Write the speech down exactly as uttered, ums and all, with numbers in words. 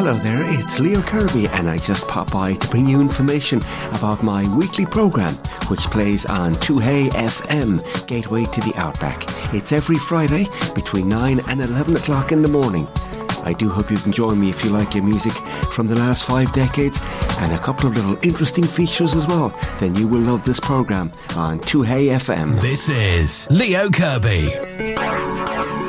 Hello there, it's Leo Kirby and I just pop by to bring you information about my weekly programme which plays on two Hey F M, Gateway to the Outback. It's every Friday between nine and eleven o'clock in the morning. I do hope you can join me if you like your music from the last five decades and a couple of little interesting features as well. Then you will love this programme on two Hey F M. This is Leo Kirby.